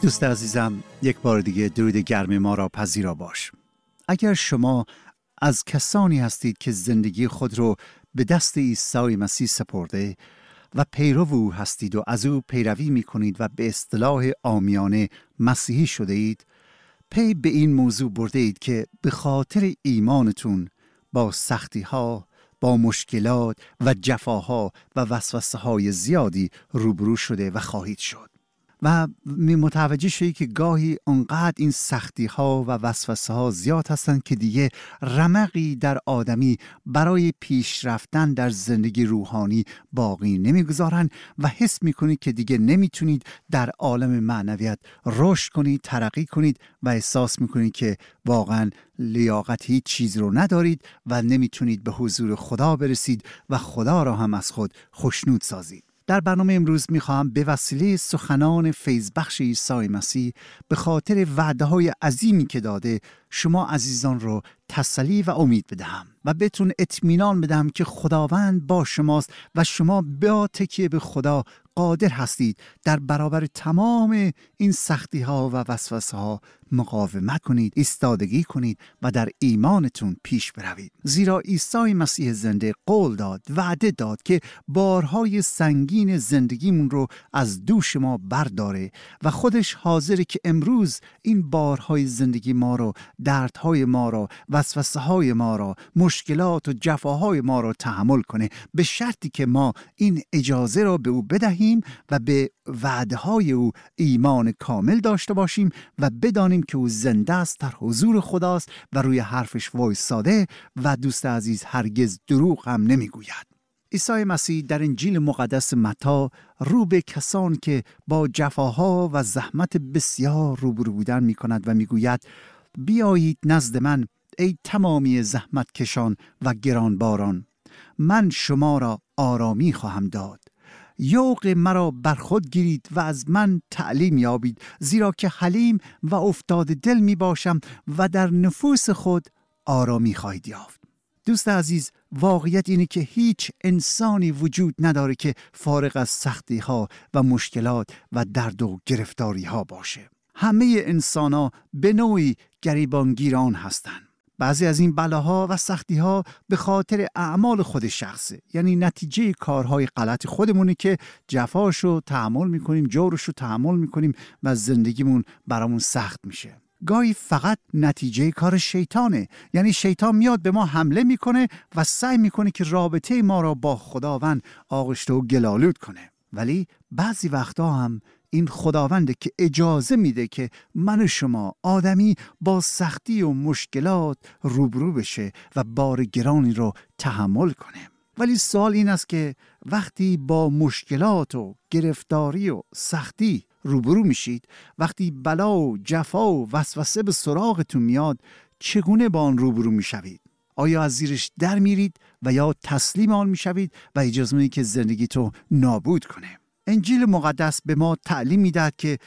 دوست عزیزم، یک بار دیگه درود گرم ما را پذیرا باش. اگر شما از کسانی هستید که زندگی خود رو به دست عیسی مسیح سپرده و پیرو او هستید و از او پیروی می کنید و به اصطلاح عامیانه مسیحی شده اید، پی به این موضوع برده اید که به خاطر ایمانتون با سختی ها، با مشکلات و جفاها و وسوسه های زیادی روبرو شده و خواهید شد. و متوجه شدید که گاهی انقدر این سختی ها و وسوسه ها زیاد هستند که دیگه رمقی در آدمی برای پیش رفتن در زندگی روحانی باقی نمیگذارن و حس میکنید که دیگه نمیتونید در عالم معنویت رشد کنید، ترقی کنید و احساس میکنید که واقعا لیاقت هیچ چیز رو ندارید و نمیتونید به حضور خدا برسید و خدا را هم از خود خوشنود سازید. در برنامه امروز میخواهم به وسیله سخنان فیضبخش عیسی مسیح به خاطر وعده‌های عظیمی که داده شما عزیزان رو تسلی و امید بدهم و بهتون اطمینان بدهم که خداوند با شماست و شما با تکیه به خدا قادر هستید در برابر تمام این سختی ها و وسوسه ها مقاومت کنید، ایستادگی کنید و در ایمانتون پیش بروید. زیرا عیسی مسیح زنده قول داد، وعده داد که بارهای سنگین زندگیمون رو از دوش ما برداره و خودش حاضره که امروز این بارهای زندگی ما رو، دردهای ما رو، وسوسه های ما رو، مشکلات و جفاهای ما رو تحمل کنه، به شرطی که ما این اجازه را به او بدهیم و به وعده‌های او ایمان کامل داشته باشیم و بدانیم که او زنده است، در حضور خداست و روی حرفش وایساده و دوست عزیز هرگز دروغ هم نمیگوید. عیسی مسیح در انجیل مقدس متی رو به کسان که با جفاها و زحمت بسیار روبرو بودن می‌کند و میگوید بیایید نزد من ای تمامی زحمت کشان و گرانباران، من شما را آرامی خواهم داد. یوغ مرا بر خود گیرید و از من تعلیم یابید، زیرا که حلیم و افتاده دل می باشم و در نفوس خود آرامی خواهید یافت. دوست عزیز، واقعیت اینه که هیچ انسانی وجود نداره که فارغ از سختی ها و مشکلات و درد و گرفتاری ها باشه. همه انسان ها به نوعی گریبانگیران هستند. بعضی از این بلاها و سختیها به خاطر اعمال خود شخصه، یعنی نتیجه کارهای غلط خودمونه که جفاشو تحمل میکنیم، جورشو تحمل میکنیم و زندگیمون برامون سخت میشه. گاهی فقط نتیجه کار شیطانه، یعنی شیطان میاد به ما حمله میکنه و سعی میکنه که رابطه ما را با خداوند آغشته و گلالود کنه. ولی بعضی وقتا هم این خداونده که اجازه میده که من و شما آدمی با سختی و مشکلات روبرو بشه و بار گرانی رو تحمل کنه. ولی سوال این است که وقتی با مشکلات و گرفتاری و سختی روبرو میشید، وقتی بلا و جفا و وسوسه به سراغتون میاد، چگونه با آن روبرو میشوید؟ آیا از زیرش در میرید و یا تسلیم آن میشوید و اجازه میدید که زندگی تو نابود کنه؟ انجیل مقدس به ما تعلیم میدهد که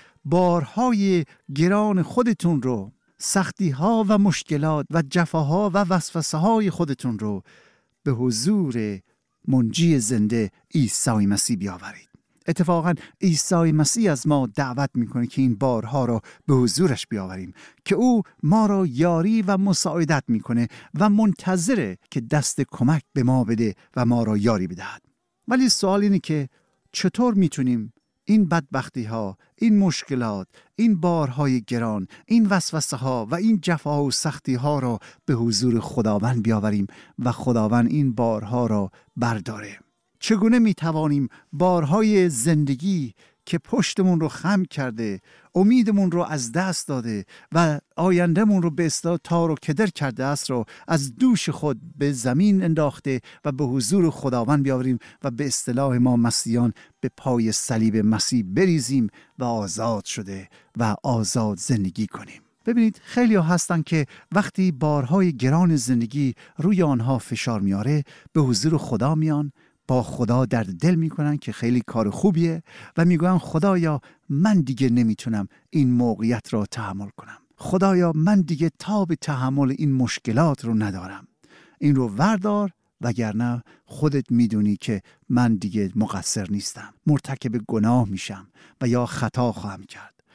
بارهای گران خودتون رو، سختی‌ها و مشکلات و جفاها و وسوسه‌های خودتون رو به حضور منجی زنده عیسی مسیح بیاورید. اتفاقاً عیسی مسیح از ما دعوت میکنه که این بارها رو به حضورش بیاوریم، که او ما را یاری و مساعدت میکنه و منتظره که دست کمک به ما بده و ما را یاری بدهد. ولی سوال اینه که چطور میتونیم این بدبختی ها، این مشکلات، این بارهای گران، این وسوسه ها و این جفا و سختی ها را به حضور خداوند بیاوریم و خداوند این بارها را برداره؟ چگونه میتوانیم بارهای زندگی که پشتمون رو خم کرده، امیدمون رو از دست داده و آیندهمون رو به اصطلاح تار و کدر کرده است رو از دوش خود به زمین انداخته و به حضور خداوند بیاوریم و به اصطلاح ما مسیحیان به پای صلیب مسیح بریزیم و آزاد شده و آزاد زندگی کنیم؟ ببینید، خیلی ها هستن که وقتی بارهای گران زندگی روی آنها فشار میاره، به حضور خدا میان، با خدا درد دل میکنن که خیلی کار خوبیه و میگن خدایا من دیگه نمیتونم این موقعیت را تحمل کنم، خدایا من دیگه تاب تحمل این مشکلات رو ندارم، این رو وردار وگرنه خودت میدونی که من دیگه مقصر نیستم، مرتکب گناه میشم و یا خطا خواهم کرد.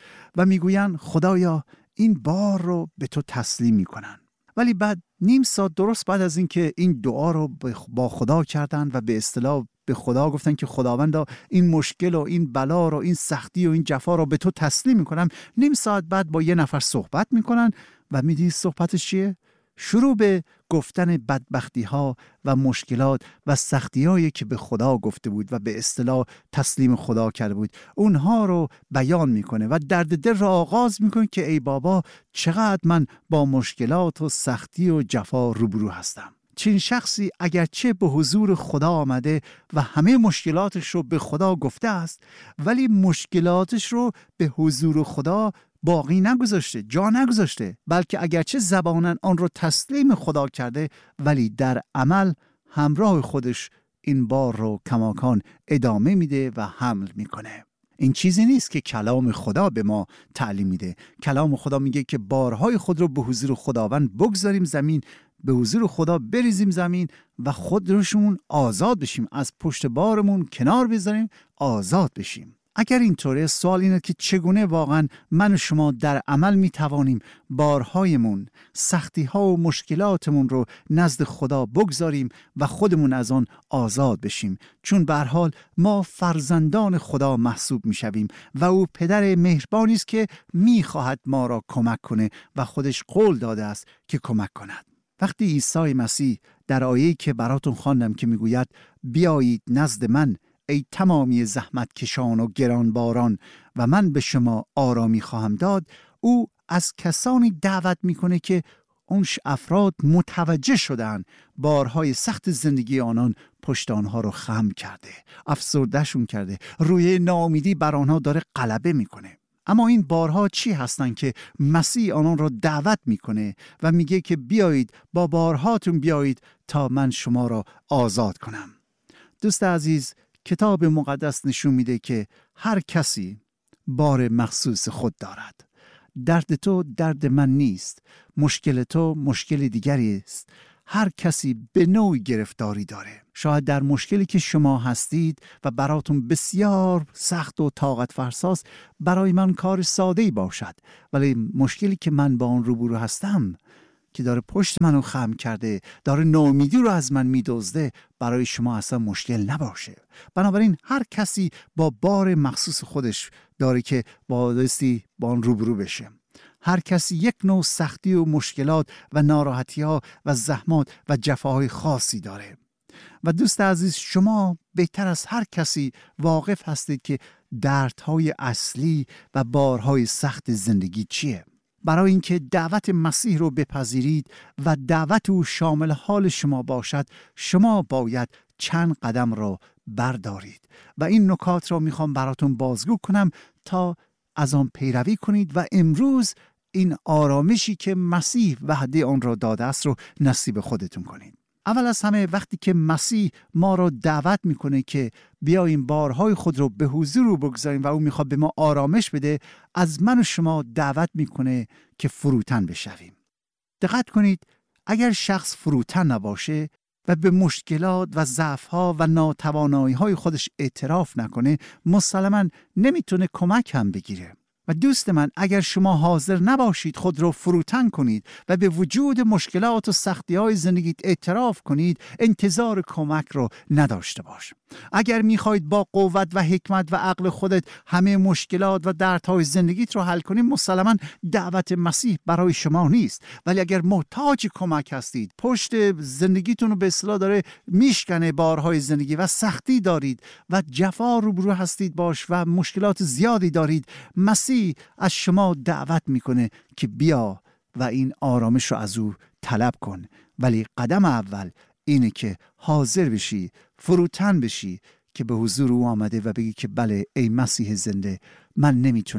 و میگوین خدایا این بار رو به تو تسلیم میکنن. ولی بعد نیم ساعت درست بعد از اینکه این دعا رو با خدا کردن و به اصطلاح به خدا گفتن که خداوندا این مشکل و این بلا رو، این سختی و این جفا رو به تو تسلیم میکنم، نیم ساعت بعد با یه نفر صحبت میکنن و میدید صحبتش چیه؟ شروع به گفتن بدبختی ها و مشکلات و سختی هایی که به خدا گفته بود و به اصطلاح تسلیم خدا کرده بود اونها رو بیان میکنه و درد دل را آغاز میکنه که ای بابا چقدر من با مشکلات و سختی و جفا روبرو هستم. چین شخصی اگرچه به حضور خدا آمده و همه مشکلاتش رو به خدا گفته است، ولی مشکلاتش رو به حضور خدا باقی نگذاشته، جا نگذاشته، بلکه اگرچه زباناً آن رو تسلیم خدا کرده، ولی در عمل همراه خودش این بار رو کماکان ادامه میده و حمل میکنه. این چیزی نیست که کلام خدا به ما تعلیم میده. کلام خدا میگه که بارهای خود رو به حضور خداوند بگذاریم زمین، به حضور خدا بریزیم زمین و خودشون آزاد بشیم، از پشت بارمون کنار بذاریم، آزاد بشیم. اگر اینطوره، سوال اینه که چگونه واقعا من و شما در عمل میتوانیم بارهایمون، سختی‌ها و مشکلاتمون رو نزد خدا بگذاریم و خودمون از آن آزاد بشیم، چون به هر حال ما فرزندان خدا محسوب میشویم و او پدر مهربانی است که میخواهد ما را کمک کنه و خودش قول داده است که کمک کند. وقتی عیسی مسیح در آیه‌ای که براتون خواندم که میگوید بیایید نزد من ای تمامی زحمت کشان و گرانباران و من به شما آرامی خواهم داد، او از کسانی دعوت میکنه که اون افراد متوجه شدن بارهای سخت زندگی آنان پشت آنها رو خم کرده، افسردهشون کرده، روی ناامیدی بر آنها داره غلبه میکنه. اما این بارها چی هستن که مسیح آنان را دعوت میکنه و میگه که بیایید با بارهاتون بیایید تا من شما را آزاد کنم؟ دوست عزیز، کتاب مقدس نشون میده که هر کسی بار مخصوص خود دارد. درد تو درد من نیست، مشکل تو مشکل دیگری است. هر کسی به نوعی گرفتاری داره. شاید در مشکلی که شما هستید و براتون بسیار سخت و طاقت فرساست، برای من کار ساده‌ای باشد، ولی مشکلی که من با آن روبرو هستم که داره پشت منو خم کرده، داره ناامیدی رو از من میدزده، برای شما اصلا مشکل نباشه. بنابراین هر کسی با بار مخصوص خودش داره که بایستی با آن روبرو بشه. هر کسی یک نوع سختی و مشکلات و ناراحتی‌ها و زحمات و جفاهای خاصی داره. و دوست عزیز، شما بهتر از هر کسی واقف هستید که دردهای اصلی و بارهای سخت زندگی چیه. برای اینکه دعوت مسیح رو بپذیرید و دعوت او شامل حال شما باشد، شما باید چند قدم را بردارید و این نکات را میخوام براتون بازگو کنم تا از آن پیروی کنید و امروز این آرامشی که مسیح وعده آن را داده است رو نصیب خودتون کنید. اول از همه وقتی که مسیح ما را دعوت میکنه که بیاییم بارهای خود رو به حضور او بگذاریم و او میخواد به ما آرامش بده، از من و شما دعوت میکنه که فروتن بشویم. دقت کنید، اگر شخص فروتن نباشه و به مشکلات و ضعف‌ها و ناتوانایی‌های خودش اعتراف نکنه، مسلماً نمیتونه کمک هم بگیره. و دوست من، اگر شما حاضر نباشید خود رو فروتن کنید و به وجود مشکلات و سختی‌های زندگیت اعتراف کنید، انتظار کمک رو نداشته باش. اگر میخواید با قوت و حکمت و عقل خودت همه مشکلات و دردهای زندگیت رو حل کنید، مسلماً دعوت مسیح برای شما نیست. ولی اگر محتاج کمک هستید، پشت زندگیتون رو به اصطلاح داره میشکنه بارهای زندگی و سختی دارید و جفا روبرو هستید باش و مشکلات زیادی دارید، مسیح از شما دعوت میکنه که بیا و این آرامش رو از او طلب کن. ولی قدم اول اینه که حاضر بشی، فروتن بشی که به حضور او آمده و بگی که بله ای مسیح زنده، من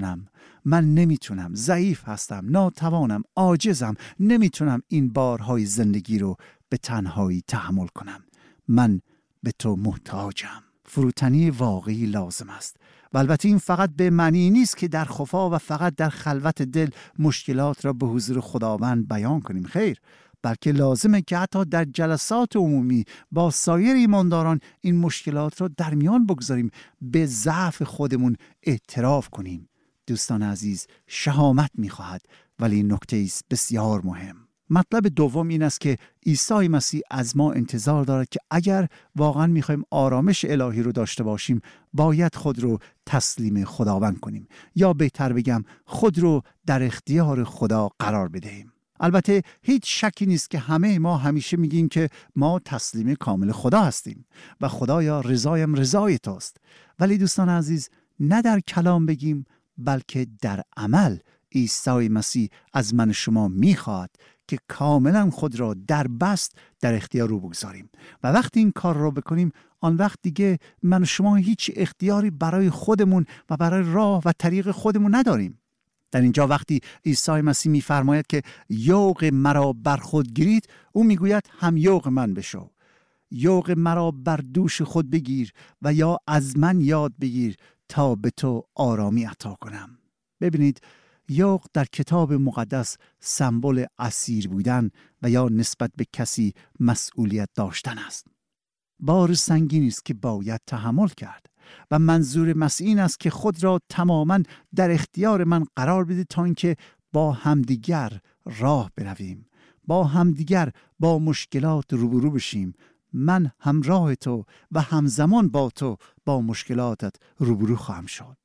نمیتونم، ضعیف هستم، ناتوانم، عاجزم، نمیتونم این بارهای زندگی رو به تنهایی تحمل کنم، من به تو محتاجم. فروتنی واقعی لازم است. و البته این فقط به معنی نیست که در خفا و فقط در خلوت دل مشکلات را به حضور خداوند بیان کنیم، خیر، بلکه لازمه که حتی در جلسات عمومی با سایر ایمانداران این مشکلات را در میان بگذاریم، به ضعف خودمون اعتراف کنیم، دوستان عزیز شهامت می‌خواهد، ولی نکته است بسیار مهم. مطلب دوم این است که عیسی مسیح از ما انتظار دارد که اگر واقعا می‌خوایم آرامش الهی رو داشته باشیم، باید خود رو تسلیم خداوند کنیم، یا بهتر بگم خود رو در اختیار خدا قرار بدهیم. البته هیچ شکی نیست که همه ما همیشه میگیم که ما تسلیم کامل خدا هستیم و خدایا رضایم رضای توست، ولی دوستان عزیز نه در کلام بگیم بلکه در عمل عیسی مسیح از من شما میخواد که کاملا خود را در بست در اختیار او بگذاریم و وقتی این کار را بکنیم، آن وقت دیگه من شما هیچ اختیاری برای خودمون و برای راه و طریق خودمون نداریم. در اینجا وقتی عیسی مسیح میفرماید که یوغ مرا بر خود گیرید، او میگوید هم یوغ من بشو، یوغ مرا بر دوش خود بگیر و یا از من یاد بگیر تا به تو آرامی عطا کنم. ببینید، یوغ در کتاب مقدس سمبل اسیر بودن و یا نسبت به کسی مسئولیت داشتن است. بار سنگینی است که باید تحمل کرد و منظور مسیح این است که خود را تماما در اختیار من قرار بده تا اینکه با همدیگر راه برویم، با همدیگر با مشکلات روبرو بشیم. من همراه تو و همزمان با تو با مشکلاتت روبرو خواهم شد.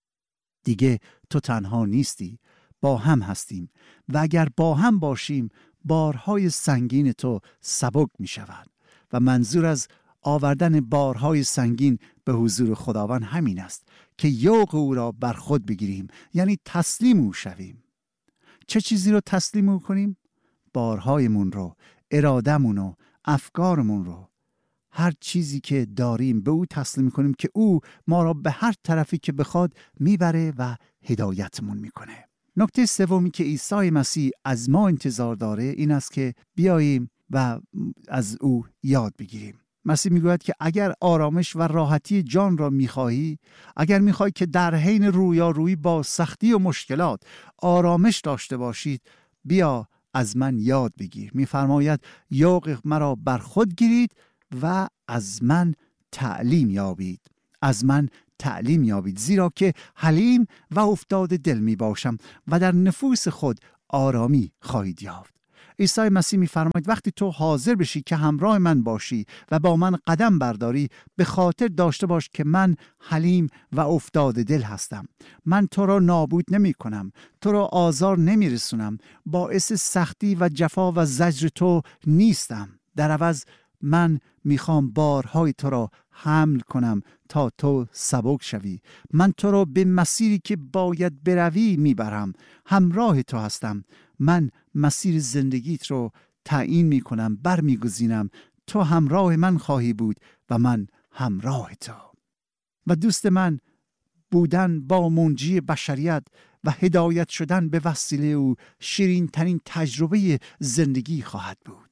دیگه تو تنها نیستی، با هم هستیم و اگر با هم باشیم بارهای سنگین تو سبک می شود و منظور از آوردن بارهای سنگین به حضور خداوند همین است که یوغ او را بر خود بگیریم، یعنی تسلیم او شویم. چه چیزی رو تسلیم او کنیم؟ بارهایمون رو، ارادهمون رو، افکارمون رو، هر چیزی که داریم به او تسلیم کنیم که او ما را به هر طرفی که بخواد میبره و هدایتمون میکنه. نکته سومی که عیسی مسیح از ما انتظار داره این است که بیاییم و از او یاد بگیریم. مسیح میگوید که اگر آرامش و راحتی جان را میخواهی، اگر میخوای که در حین رویارویی با سختی و مشکلات آرامش داشته باشید، بیا از من یاد بگیر. میفرماید یوغ مرا بر خود گیرید و از من تعلیم یابید. از من تعلیم یابید، زیرا که حلیم و افتاده دل می باشم و در نفوس خود آرامی خواهید یافت. عیسی مسیح می‌فرماید وقتی تو حاضر بشی که همراه من باشی و با من قدم برداری، به خاطر داشته باش که من حلیم و افتاده دل هستم. من تو را نابود نمی کنم، تو را آزار نمی رسونم، باعث سختی و جفا و زجر تو نیستم. در عوض من میخوام بارهای تو را حمل کنم تا تو سبک شوی. من تو را به مسیری که باید بروی میبرم، همراه تو هستم. من مسیر زندگیت رو تعیین میکنم، برمیگزینم. تو همراه من خواهی بود و من همراه تو. و دوست من، بودن با منجی بشریت و هدایت شدن به وسیله او شیرین ترین تجربه زندگی خواهد بود.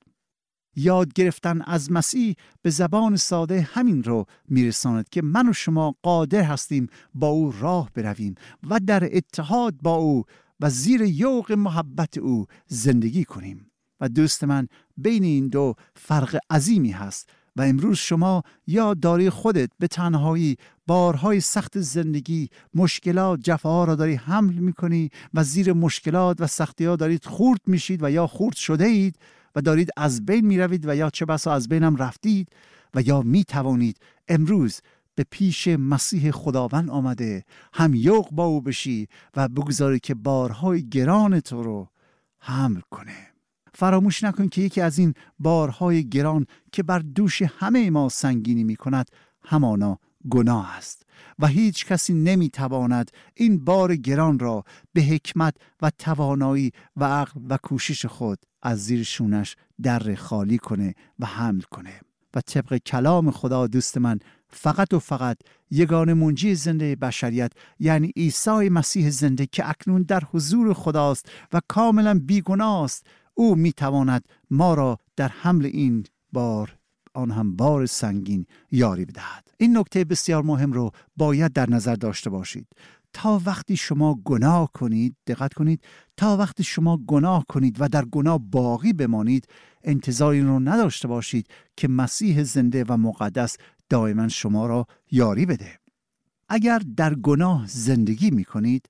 یاد گرفتن از مسیح به زبان ساده همین رو میرساند که من و شما قادر هستیم با او راه برویم و در اتحاد با او و زیر یوغ محبت او زندگی کنیم. و دوست من، بین این دو فرق عظیمی هست و امروز شما یا داری خودت به تنهایی بارهای سخت زندگی، مشکلات، جفاها را داری حمل میکنی و زیر مشکلات و سختی ها دارید خورد میشید و یا خورد شده اید و دارید از بین میروید و یا چه بسا از بینم رفتید، و یا میتوانید امروز به پیش مسیح خداوند آمده هم یوغ با او بشی و بگذاری که بارهای گران تو رو حمل کنه. فراموش نکن که یکی از این بارهای گران که بر دوش همه ما سنگینی می کند همانا گناه است و هیچ کسی نمی تواند این بار گران را به حکمت و توانایی و عقل و کوشش خود از زیر شونش در خالی کنه و حمل کنه. و طبق کلام خدا دوست من، فقط و فقط یگانه منجی زنده بشریت، یعنی عیسی مسیح زنده که اکنون در حضور خداست و کاملا بیگناه است، او میتواند ما را در حمل این بار، آن هم بار سنگین، یاری بدهد. این نکته بسیار مهم رو باید در نظر داشته باشید. تا وقتی شما گناه کنید، دقت کنید، تا وقتی شما گناه کنید و در گناه باقی بمانید، انتظار این رو نداشته باشید که مسیح زنده و مقدس دائما شما را یاری بده. اگر در گناه زندگی می کنید،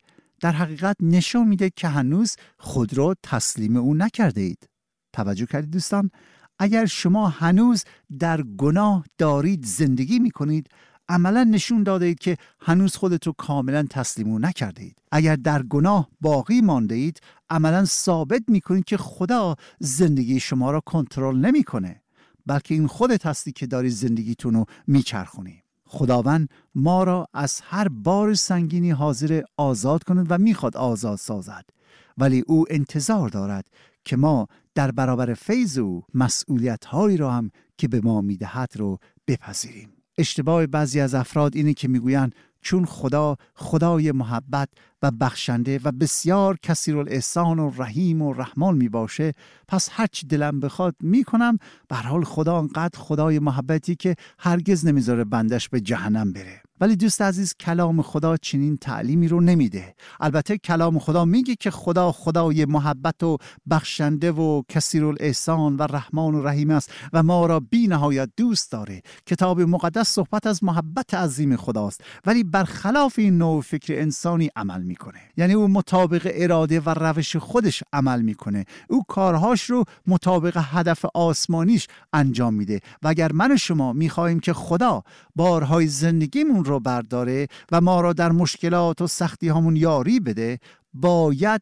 در حقیقت نشون میده که هنوز خود رو تسلیم او نکرده اید. توجه کردید دوستان؟ اگر شما هنوز در گناه دارید زندگی میکنید، عملا نشون داده اید که هنوز خودت رو کاملا تسلیم او نکرده اید. اگر در گناه باقی مانده اید، عملا ثابت میکنید که خدا زندگی شما را کنترل نمیکنه، بلکه این خودت هستی که داری زندگیتون رو میچرخونی. خداوند ما را از هر بار سنگینی حاضر آزاد کند و میخواد آزاد سازد، ولی او انتظار دارد که ما در برابر فیض او مسئولیت هایی را هم که به ما میدهد رو بپذیریم. اشتباه بعضی از افراد اینه که میگویند چون خدا خدای محبت و بخشنده و بسیار کثیرالاحسان و رحیم و رحمان می باشه، پس هر چی دلم بخواد میکنم. به هر حال خدا انقدر خدای محبتی که هرگز نمیذاره بندش به جهنم بره. ولی دوست عزیز، کلام خدا چنین تعلیمی رو نمیده. البته کلام خدا میگه که خدا خدای محبت و بخشنده و کثیرالاحسان و رحمان و رحیم است و ما را بی نهایت دوست داره. کتاب مقدس صحبت از محبت عظیم خداست، ولی برخلاف این نوع فکر انسانی عمل میکنه. یعنی او مطابق اراده و روش خودش عمل میکنه. او کارهاش رو مطابق هدف آسمانیش انجام میده. و اگر من و شما میخواهیم که خدا بارهای زندگیمون رو برداره و ما را در مشکلات و سختی همون یاری بده، باید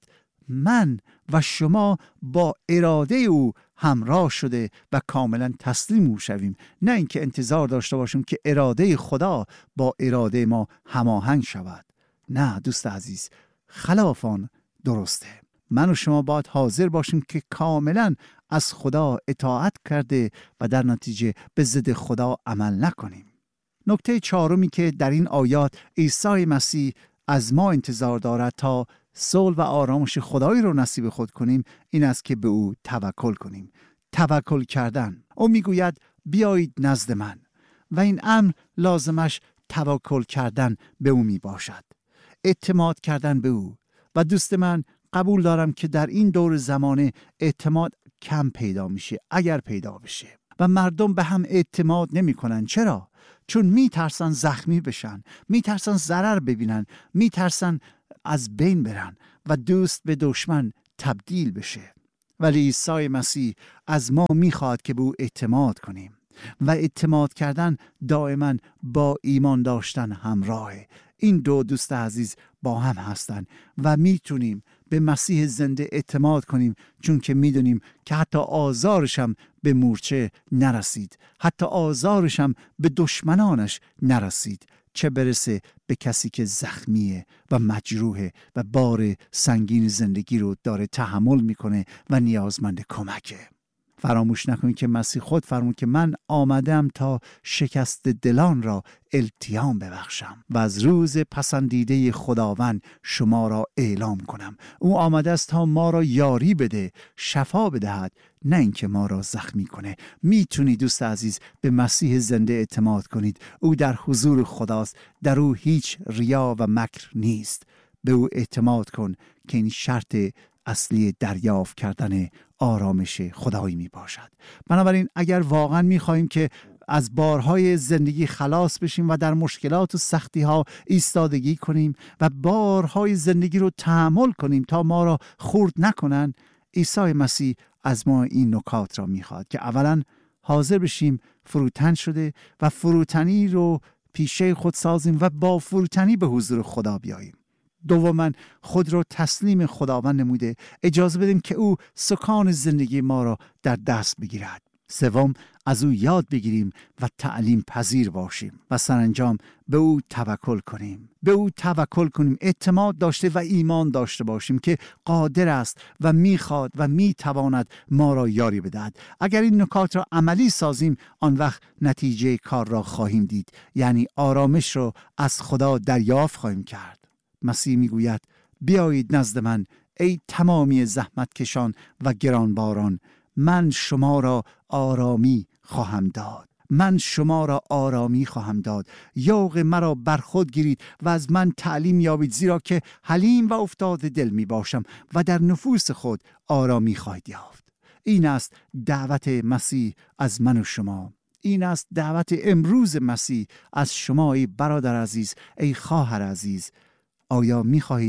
من و شما با اراده او همراه شده و کاملا تسلیم او شویم، نه اینکه انتظار داشته باشیم که اراده خدا با اراده ما هماهنگ شود. نه دوست عزیز، خلاف آن درسته. من و شما باید حاضر باشیم که کاملا از خدا اطاعت کرده و در نتیجه به ضد خدا عمل نکنیم. نکته چهارمی که در این آیات عیسی مسیح از ما انتظار دارد تا صلح و آرامش خدایی رو نصیب خود کنیم، این است که به او توکل کنیم. توکل کردن. او میگوید بیایید نزد من و این امر لازمش توکل کردن به او می باشد، اعتماد کردن به او. و دوست من، قبول دارم که در این دور زمانه اعتماد کم پیدا میشه، اگر پیدا بشه، و مردم به هم اعتماد نمی کنن. چرا؟ چون میترسن زخمی بشن، میترسن ضرر ببینن، میترسن از بین برن و دوست به دشمن تبدیل بشه. ولی عیسی مسیح از ما میخواد که به او اعتماد کنیم و اعتماد کردن دائما با ایمان داشتن همراهه. این دو دوست عزیز با هم هستن و میتونیم به مسیح زنده اعتماد کنیم، چون که میدونیم که حتی آزارش هم به مورچه نرسید، حتی آزارش هم به دشمنانش نرسید، چه برسه به کسی که زخمیه و مجروحه و بار سنگین زندگی رو داره تحمل میکنه و نیازمند کمکه. فراموش نکنید که مسیح خود فرمود که من آمدم تا شکست دلان را التیام ببخشم و از روز پسندیده خداوند شما را اعلام کنم. او آمده است تا ما را یاری بده، شفا بدهد، نه اینکه ما را زخمی کنه. میتونید دوست عزیز به مسیح زنده اعتماد کنید. او در حضور خداست، در او هیچ ریا و مکر نیست. به او اعتماد کن که این شرط اصلی دریافت کردن آرامش خدایی می باشد. بنابراین اگر واقعا می خواهیم که از بارهای زندگی خلاص بشیم و در مشکلات و سختی ها ایستادگی کنیم و بارهای زندگی رو تحمل کنیم تا ما را خورد نکنن، عیسی مسیح از ما این نکات را می خواهد که اولا حاضر بشیم فروتن شده و فروتنی رو پیشه خود سازیم و با فروتنی به حضور خدا بیاییم. دوما خود رو تسلیم خداوند نموده اجازه بدیم که او سکان زندگی ما را در دست بگیرد. سوم، از او یاد بگیریم و تعلیم پذیر باشیم و سرانجام به او توکل کنیم. به او توکل کنیم، اعتماد داشته و ایمان داشته باشیم که قادر است و میخواد و میتواند ما را یاری بدهد. اگر این نکات را عملی سازیم، آن وقت نتیجه کار را خواهیم دید، یعنی آرامش را از خدا دریافت خواهیم کرد. مسیح میگوید بیایید نزد من ای تمامی زحمت کشان و گرانباران، من شما را آرامی خواهم داد. من شما را آرامی خواهم داد. یوغ مرا بر خود گیرید و از من تعلیم یابید، زیرا که حلیم و افتاده دل می باشم و در نفوس خود آرامی خواهید یافت. این است دعوت مسیح از من و شما. این است دعوت امروز مسیح از شما ای برادر عزیز، ای خواهر عزیز. آیا می خواهید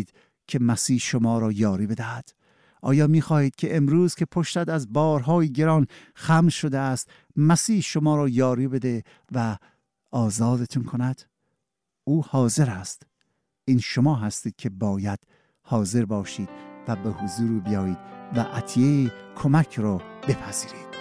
که مسیح شما را یاری بدهد؟ آیا می‌خواهید که امروز که پشتت از بارهای گران خم شده است، مسیح شما را یاری بده و آزادتون کند؟ او حاضر است. این شما هستید که باید حاضر باشید و به حضور بیایید و عطیه کمک را بپذیرید.